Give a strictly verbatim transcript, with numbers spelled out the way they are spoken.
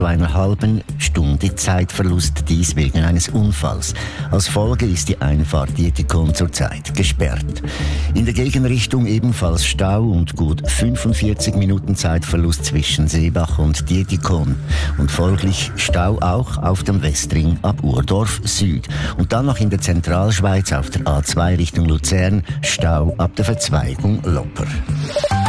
einer halben Stunde Zeitverlust, dies wegen eines Unfalls. Als Folge ist die Einfahrt Dietikon zurzeit gesperrt. In der Gegenrichtung ebenfalls Stau und gut fünfundvierzig Minuten Zeitverlust zwischen Seebach und Dietikon. Und folglich Stau auch auf dem Westring ab Urdorf Süd. Und dann noch in der Zentralschweiz auf der A zwei Richtung Luzern Stau ab der Verzweigung Loper.